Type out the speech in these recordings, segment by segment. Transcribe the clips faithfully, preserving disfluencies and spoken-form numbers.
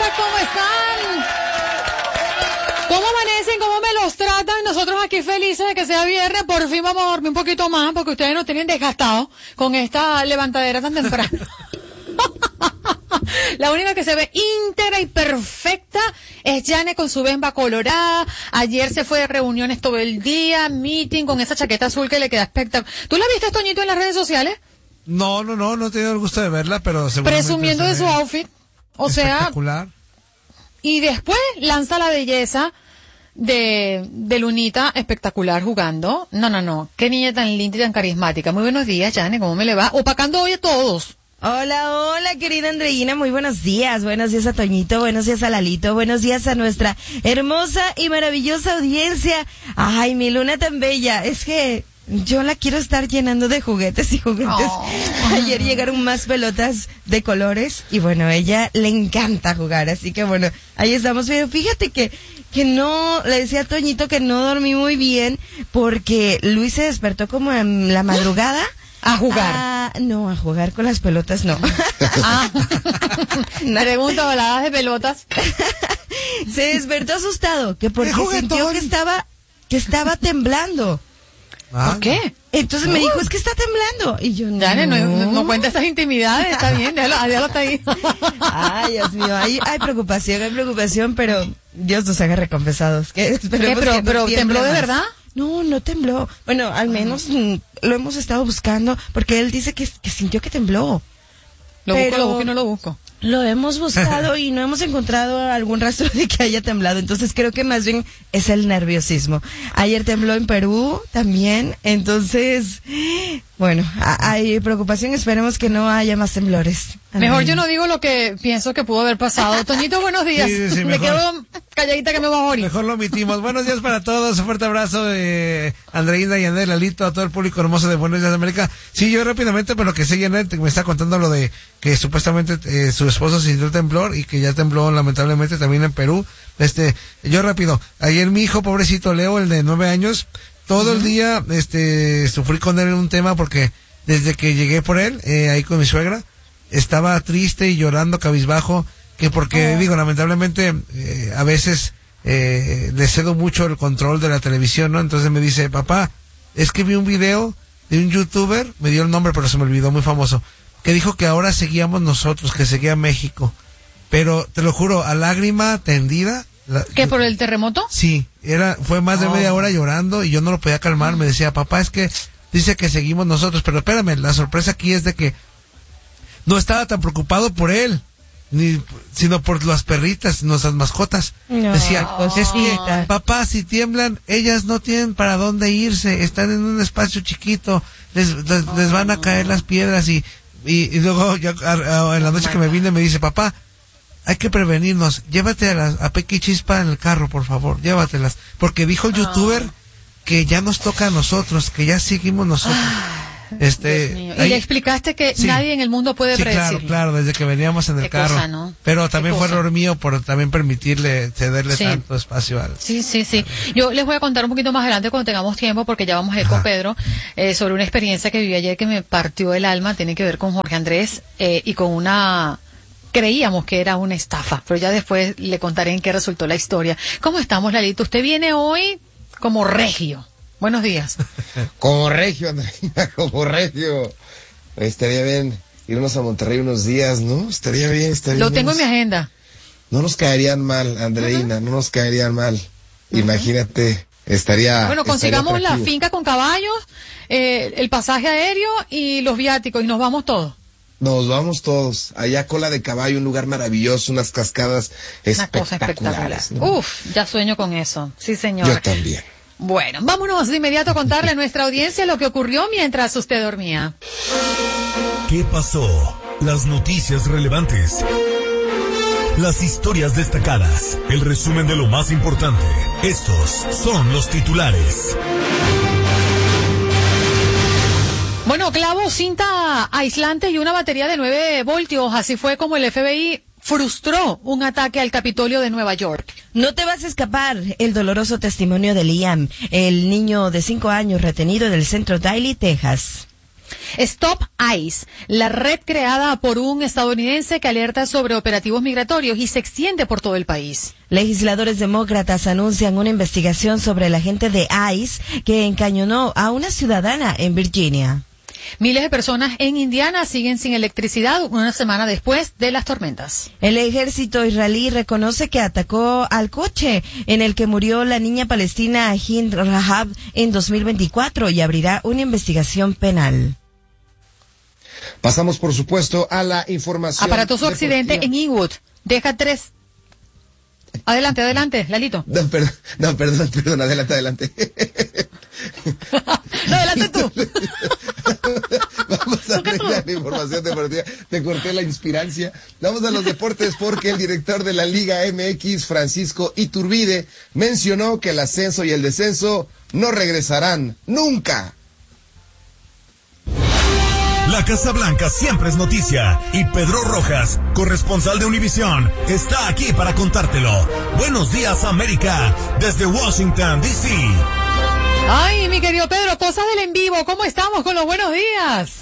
días, ¿cómo están? ¿Cómo amanecen? ¿Cómo me los tratan? Nosotros aquí felices de que sea viernes, por fin vamos a dormir un poquito más, porque ustedes nos tienen desgastados con esta levantadera tan temprano. La única que se ve íntegra y perfecta es Jane con su bemba colorada. Ayer se fue de reuniones todo el día, meeting con esa chaqueta azul que le queda espectacular. ¿Tú la viste, Toñito, en las redes sociales? No, no, no, no he tenido el gusto de verla, pero seguramente... Presumiendo de su outfit. O sea... Espectacular. Y después lanza la belleza de, de Lunita, espectacular jugando. No, no, no. Qué niña tan linda y tan carismática. Muy buenos días, Jane, ¿cómo me le va? Opacando hoy a todos. Hola, hola, querida Andreina, muy buenos días. Buenos días a Toñito, buenos días a Lalito, buenos días a nuestra hermosa y maravillosa audiencia. Ay, mi Luna tan bella. Es que yo la quiero estar llenando de juguetes y juguetes. Oh. Ayer llegaron más pelotas de colores y bueno, ella le encanta jugar, así que bueno, ahí estamos. Pero fíjate que, que no, le decía a Toñito que no dormí muy bien porque Luis se despertó como en la madrugada. A jugar. Ah, no, a jugar con las pelotas no. Ah. Pregunta, baladas de pelotas. Se despertó asustado, que porque sintió que estaba, que estaba temblando. Ah. ¿Por qué? Entonces oh. me dijo, es que está temblando. Y yo, no. Dale, no, no, no cuenta estas intimidades, está bien, déjalo, déjalo hasta ahí. Ay, Dios mío, hay, hay preocupación, hay preocupación, pero Dios nos haga recompensados. Que esperemos ¿Qué, pero, que no pero tembló de más. verdad? No, no tembló. Bueno, al menos mm, lo hemos estado buscando, porque él dice que, que sintió que tembló. Lo pero busco, lo busco y no lo busco. Lo hemos buscado y no hemos encontrado algún rastro de que haya temblado. Entonces creo que más bien es el nerviosismo. Ayer tembló en Perú también. Entonces, bueno, hay preocupación. Esperemos que no haya más temblores. Mejor yo no digo lo que pienso que pudo haber pasado. Toñito, buenos días. Sí, sí, me quedo calladita que me voy a morir. Mejor lo omitimos. Buenos días para todos. Un fuerte abrazo de Andreina y Andrés, Lalito, a todo el público hermoso de Buenos Días de América. Sí, yo rápidamente, pero lo que sé, Janet, me está contando lo de que supuestamente eh, su esposo sintió temblor y que ya tembló lamentablemente también en Perú. Este, yo rápido. Ayer mi hijo, pobrecito Leo, el de nueve años, todo uh-huh. el día, este, sufrí con él en un tema porque desde que llegué por él, eh, ahí con mi suegra, estaba triste y llorando cabizbajo, que porque, oh. digo, lamentablemente, eh, a veces, eh, le cedo mucho el control de la televisión, ¿no? Entonces me dice, papá, es que vi un video de un youtuber, me dio el nombre pero se me olvidó, muy famoso, que dijo que ahora seguíamos nosotros, que seguía México, pero te lo juro, a lágrima tendida. La, ¿Qué, por el terremoto? Sí, era, fue más de oh. media hora llorando y yo no lo podía calmar, me decía, papá, es que dice que seguimos nosotros, pero espérame, la sorpresa aquí es de que no estaba tan preocupado por él, ni sino por las perritas, nuestras mascotas. No, decía, es que, papá, si tiemblan, ellas no tienen para dónde irse, están en un espacio chiquito, les, les, oh. les van a caer las piedras y, y, y luego ya, a, a, en la noche que me vine me dice, papá, hay que prevenirnos, llévate a, las, a Pequi y Chispa en el carro, por favor, llévatelas, porque dijo el youtuber oh. que ya nos toca a nosotros, que ya seguimos nosotros. Este, y ahí, le explicaste que sí, nadie en el mundo puede sí, predecirlo. Claro, claro, desde que veníamos en el Qué carro. Cosa, ¿no? Pero también fue error mío por también permitirle, cederle sí. tanto espacio al. Sí, sí, sí. Yo les voy a contar un poquito más adelante cuando tengamos tiempo, porque ya vamos a ir Ajá. con Pedro, eh, sobre una experiencia que viví ayer que me partió el alma. Tiene que ver con Jorge Andrés eh, y con una. Creíamos que era una estafa, pero ya después le contaré en qué resultó la historia. ¿Cómo estamos, Lalito? Usted viene hoy como regio. Buenos días. Como regio, Andreina, como regio. Estaría bien irnos a Monterrey unos días, ¿no? Estaría bien, estaría Lo bien. tengo en mi agenda. No nos caerían mal, Andreina, uh-huh. no nos caerían mal. Uh-huh. Imagínate, estaría. Bueno, consigamos estaría la finca con caballos, eh, el pasaje aéreo y los viáticos y nos vamos todos. Nos vamos todos. Allá Cola de Caballo, un lugar maravilloso, unas cascadas espectaculares. Una cosa ¿no? Uf, ya sueño con eso. Sí, señor. Yo también. Bueno, vámonos de inmediato a contarle a nuestra audiencia lo que ocurrió mientras usted dormía. ¿Qué pasó? Las noticias relevantes. Las historias destacadas. El resumen de lo más importante. Estos son los titulares. Bueno, clavos, cinta aislante y una batería de nueve voltios. Así fue como el F B I frustró un ataque al Capitolio de Nueva York. No te vas a escapar el doloroso testimonio de Liam, el niño de cinco años retenido del centro Daly, Texas. Stop ICE, la red creada por un estadounidense que alerta sobre operativos migratorios y se extiende por todo el país. Legisladores demócratas anuncian una investigación sobre el agente de ICE que encañonó a una ciudadana en Virginia. Miles de personas en Indiana siguen sin electricidad una semana después de las tormentas. El ejército israelí reconoce que atacó al coche en el que murió la niña palestina Hind Rahab en dos mil veinticuatro y abrirá una investigación penal. Pasamos, por supuesto, a la información. Aparatoso accidente en Inwood. Deja tres. Adelante, adelante, Lalito. No, perdón, no, perdón, perdón, adelante, adelante. No, adelante tú. Vamos a ver la información deportiva. Te corté la inspirancia. Vamos a los deportes porque el director de la Liga M X, Francisco Iturbide, mencionó que el ascenso y el descenso no regresarán nunca. La Casa Blanca siempre es noticia y Pedro Rojas, corresponsal de Univisión, está aquí para contártelo. Buenos días, América, desde Washington, D C Ay, mi querido Pedro, cosas del en vivo, ¿cómo estamos con los buenos días?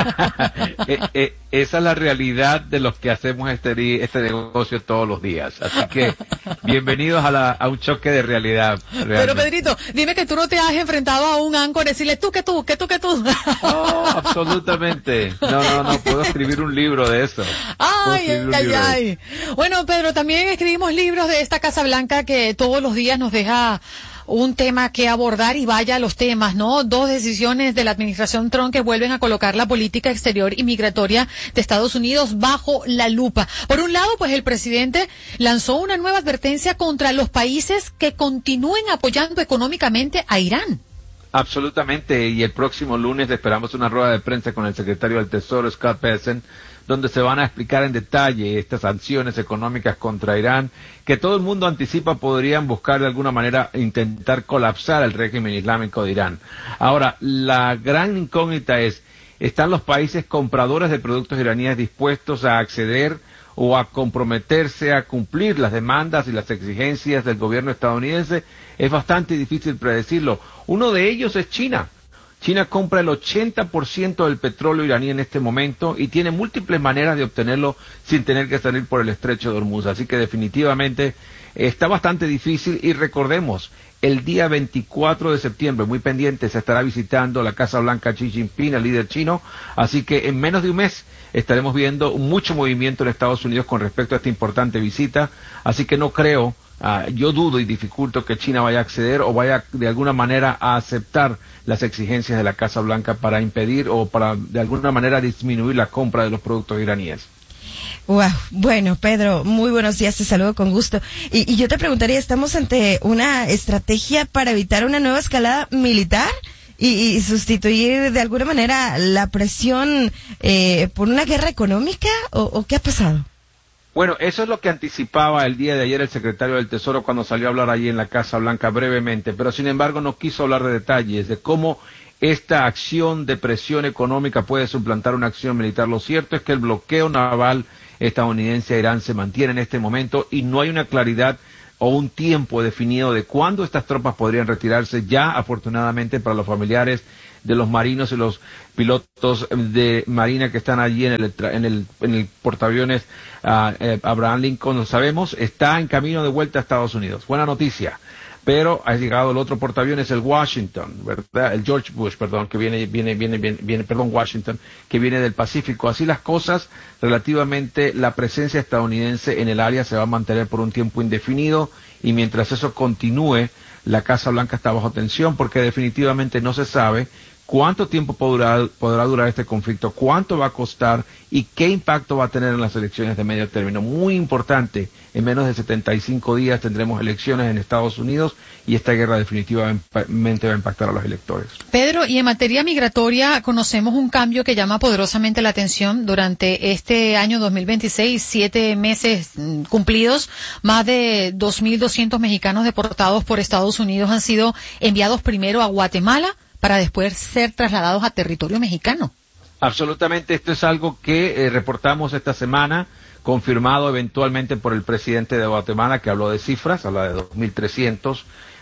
eh, eh, esa es la realidad de los que hacemos este, este negocio todos los días. Así que, bienvenidos a, la, a un choque de realidad. Realmente. Pero Pedrito, dime que tú no te has enfrentado a un áncora y decirle tú que tú, que tú que tú. No, absolutamente. No, no, no, puedo escribir un libro de eso. Ay, ay, ay, ay. Bueno, Pedro, también escribimos libros de esta Casa Blanca que todos los días nos deja un tema que abordar y vaya a los temas, ¿no? Dos decisiones de la administración Trump que vuelven a colocar la política exterior y migratoria de Estados Unidos bajo la lupa. Por un lado, pues el presidente lanzó una nueva advertencia contra los países que continúen apoyando económicamente a Irán. Absolutamente, y el próximo lunes esperamos una rueda de prensa con el secretario del Tesoro, Scott Bessent, donde se van a explicar en detalle estas sanciones económicas contra Irán, que todo el mundo anticipa podrían buscar de alguna manera intentar colapsar el régimen islámico de Irán. Ahora, la gran incógnita es, ¿están los países compradores de productos iraníes dispuestos a acceder o a comprometerse a cumplir las demandas y las exigencias del gobierno estadounidense? Es bastante difícil predecirlo. Uno de ellos es China. China compra el ochenta por ciento del petróleo iraní en este momento y tiene múltiples maneras de obtenerlo sin tener que salir por el estrecho de Hormuz. Así que definitivamente está bastante difícil y recordemos, el día veinticuatro de septiembre, muy pendiente, se estará visitando la Casa Blanca Xi Jinping, el líder chino. Así que en menos de un mes estaremos viendo mucho movimiento en Estados Unidos con respecto a esta importante visita. Así que no creo, uh, yo dudo y dificulto que China vaya a acceder o vaya de alguna manera a aceptar las exigencias de la Casa Blanca para impedir o para de alguna manera disminuir la compra de los productos iraníes. Wow, bueno, Pedro, muy buenos días, te saludo con gusto. Y, y yo te preguntaría, ¿estamos ante una estrategia para evitar una nueva escalada militar y, y sustituir de alguna manera la presión eh, por una guerra económica o, o qué ha pasado? Bueno, eso es lo que anticipaba el día de ayer el secretario del Tesoro cuando salió a hablar allí en la Casa Blanca brevemente, pero sin embargo no quiso hablar de detalles, de cómo esta acción de presión económica puede suplantar una acción militar. Lo cierto es que el bloqueo naval estadounidense a Irán se mantiene en este momento y no hay una claridad o un tiempo definido de cuándo estas tropas podrían retirarse. Ya, afortunadamente, para los familiares de los marinos y los pilotos de marina que están allí en el en el, en el portaaviones uh, eh, Abraham Lincoln, lo sabemos, está en camino de vuelta a Estados Unidos. Buena noticia. Pero ha llegado el otro portaaviones, el Washington, ¿verdad? El George Bush, perdón, que viene, viene, viene, viene, viene, perdón, Washington, que viene del Pacífico. Así las cosas, relativamente, la presencia estadounidense en el área se va a mantener por un tiempo indefinido y mientras eso continúe, la Casa Blanca está bajo tensión porque definitivamente no se sabe cuánto tiempo podrá, podrá durar este conflicto, cuánto va a costar y qué impacto va a tener en las elecciones de medio término. Muy importante, en menos de setenta y cinco días tendremos elecciones en Estados Unidos y esta guerra definitivamente va a impactar a los electores. Pedro, y en materia migratoria conocemos un cambio que llama poderosamente la atención. Durante este año dos mil veintiséis, siete meses cumplidos, más de dos mil doscientos mexicanos deportados por Estados Unidos han sido enviados primero a Guatemala para después ser trasladados a territorio mexicano. Absolutamente, esto es algo que eh, reportamos esta semana, confirmado eventualmente por el presidente de Guatemala, que habló de cifras, habla de dos mil trescientos.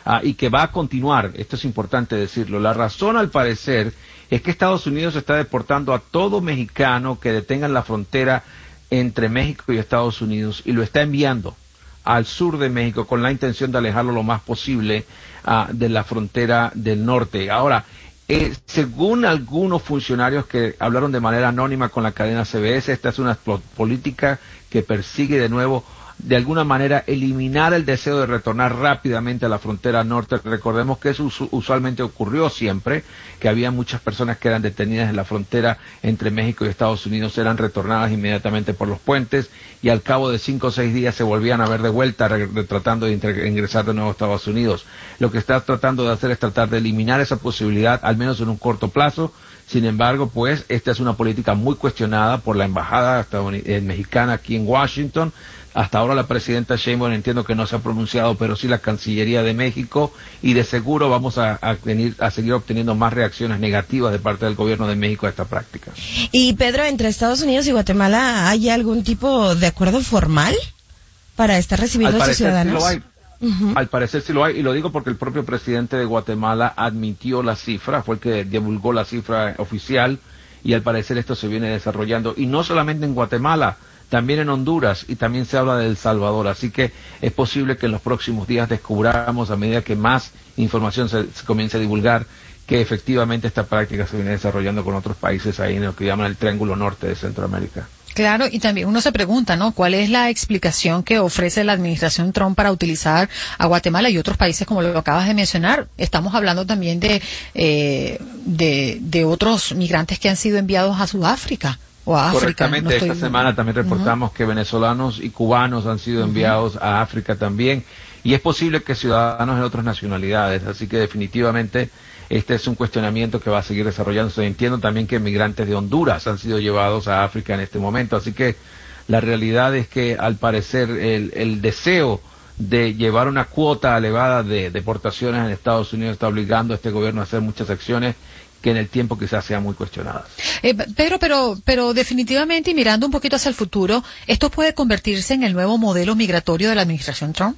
uh, y que va a continuar. Esto es importante decirlo. La razón, al parecer, es que Estados Unidos está deportando a todo mexicano que detenga en la frontera entre México y Estados Unidos y lo está enviando al sur de México con la intención de alejarlo lo más posible uh, de la frontera del norte. Ahora, eh, según algunos funcionarios que hablaron de manera anónima con la cadena C B S, esta es una política que persigue de nuevo, de alguna manera, eliminar el deseo de retornar rápidamente a la frontera norte. Recordemos que eso usualmente ocurrió siempre, que había muchas personas que eran detenidas en la frontera entre México y Estados Unidos, eran retornadas inmediatamente por los puentes y al cabo de cinco o seis días se volvían a ver de vuelta re, re, tratando de ingresar de nuevo a Estados Unidos. Lo que está tratando de hacer es tratar de eliminar esa posibilidad, al menos en un corto plazo. Sin embargo, pues, esta es una política muy cuestionada por la embajada eh, mexicana aquí en Washington. Hasta ahora la presidenta Sheinbaum entiendo que no se ha pronunciado, pero sí la Cancillería de México, y de seguro vamos a, a, venir, a seguir obteniendo más reacciones negativas de parte del gobierno de México a esta práctica. Y Pedro, ¿entre Estados Unidos y Guatemala hay algún tipo de acuerdo formal para estar recibiendo a estos ciudadanos? Sí lo hay. Uh-huh. Al parecer sí lo hay, y lo digo porque el propio presidente de Guatemala admitió la cifra, fue el que divulgó la cifra oficial, y al parecer esto se viene desarrollando, y no solamente en Guatemala, también en Honduras, y también se habla de El Salvador. Así que es posible que en los próximos días descubramos, a medida que más información se, se comience a divulgar, que efectivamente esta práctica se viene desarrollando con otros países ahí en lo que llaman el Triángulo Norte de Centroamérica. Claro, y también uno se pregunta, ¿no? ¿Cuál es la explicación que ofrece la administración Trump para utilizar a Guatemala y otros países como lo acabas de mencionar? Estamos hablando también de, eh, de, de otros migrantes que han sido enviados a Sudáfrica. O a África. Correctamente, no estoy... esta semana también reportamos uh-huh. que venezolanos y cubanos han sido enviados uh-huh. a África también, y es posible que ciudadanos de otras nacionalidades, así que definitivamente este es un cuestionamiento que va a seguir desarrollándose. Entiendo también que migrantes de Honduras han sido llevados a África en este momento, así que la realidad es que al parecer el, el deseo de llevar una cuota elevada de deportaciones en Estados Unidos está obligando a este gobierno a hacer muchas acciones que en el tiempo quizás sean muy cuestionadas. Eh, Pedro, pero, pero definitivamente, y mirando un poquito hacia el futuro, ¿esto puede convertirse en el nuevo modelo migratorio de la administración Trump?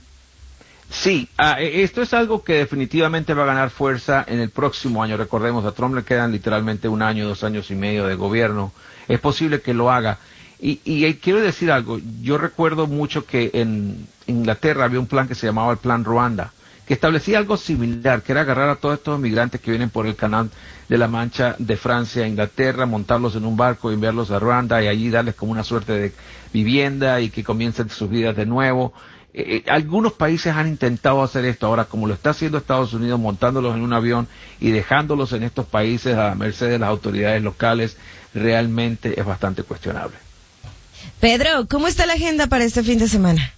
Sí, uh, esto es algo que definitivamente va a ganar fuerza en el próximo año. Recordemos, a Trump le quedan literalmente un año, dos años y medio de gobierno. Es posible que lo haga. Y, y quiero decir algo, yo recuerdo mucho que en Inglaterra había un plan que se llamaba el Plan Ruanda, que establecía algo similar, que era agarrar a todos estos migrantes que vienen por el canal de la Mancha de Francia a Inglaterra, montarlos en un barco y enviarlos a Ruanda y allí darles como una suerte de vivienda y que comiencen sus vidas de nuevo. Eh, algunos países han intentado hacer esto. Ahora, como lo está haciendo Estados Unidos, montándolos en un avión y dejándolos en estos países a merced de las autoridades locales, realmente es bastante cuestionable. Pedro, ¿cómo está la agenda para este fin de semana?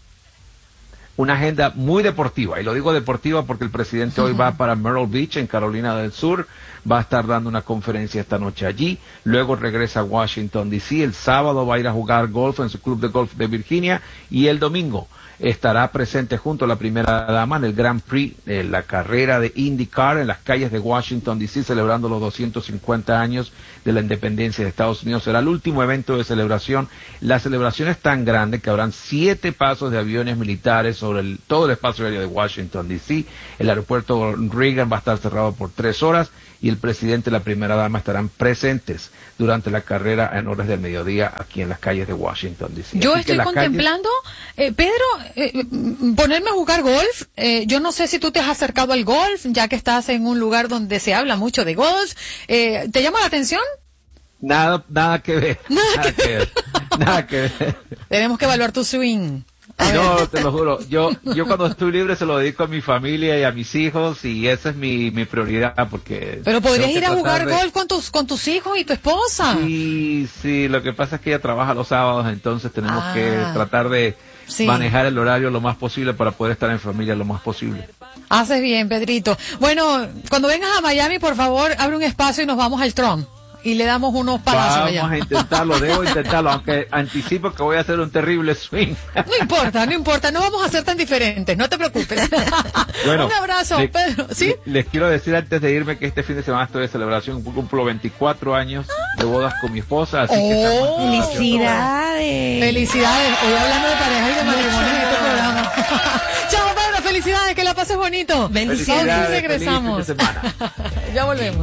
Una agenda muy deportiva, y lo digo deportiva porque el presidente hoy va para Myrtle Beach, en Carolina del Sur, va a estar dando una conferencia esta noche allí, luego regresa a Washington, D C, el sábado va a ir a jugar golf en su club de golf de Virginia, y el domingo estará presente junto a la primera dama en el Grand Prix, eh, la carrera de IndyCar en las calles de Washington, D C, celebrando los doscientos cincuenta años de la independencia de Estados Unidos. Será el último evento de celebración. La celebración es tan grande que habrán siete pasos de aviones militares sobre el, todo el espacio aéreo de Washington, D C. El aeropuerto Reagan va a estar cerrado por tres horas y el presidente y la primera dama estarán presentes durante la carrera en horas del mediodía aquí en las calles de Washington, D C. Yo Así estoy contemplando, calles... eh, Pedro, eh, ponerme a jugar golf. Eh, yo no sé si tú te has acercado al golf, ya que estás en un lugar donde se habla mucho de golf. Eh, ¿Te llama la atención? Nada, nada que ver. Nada, nada que, que ver. Nada que ver. Tenemos que evaluar tu swing. No, te lo juro. Yo, yo cuando estoy libre se lo dedico a mi familia y a mis hijos, y esa es mi, mi prioridad, porque... Pero podrías ir a jugar de... golf con tus, con tus hijos y tu esposa. Sí, sí, lo que pasa es que ella trabaja los sábados, entonces tenemos ah, que tratar de sí. manejar el horario lo más posible para poder estar en familia lo más posible. Haces bien, Pedrito. Bueno, cuando vengas a Miami, por favor, abre un espacio y nos vamos al Tron. Y le damos unos palazos Vamos allá. Vamos a intentarlo, debo intentarlo, aunque anticipo que voy a hacer un terrible swing. No importa, no importa, no vamos a ser tan diferentes, no te preocupes. Bueno, un abrazo, le, Pedro. ¿Sí? Le, les quiero decir antes de irme que este fin de semana estoy de celebración, cumplo veinticuatro años de bodas con mi esposa, así oh, que... ¡Felicidades! Felicidades, hoy hablando de pareja y de matrimonio en este programa. Chao, Pedro, felicidades, que la pases es bonito. Bendiciones. Pausa y regresamos. Feliz fin de semana. Ya volvemos.